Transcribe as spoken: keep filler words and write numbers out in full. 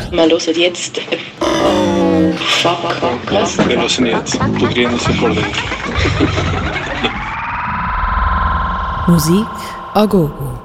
Wir hören jetzt... Oh, fuck, was? Wir hören jetzt Podriendo se por dentro. Musik a gogo.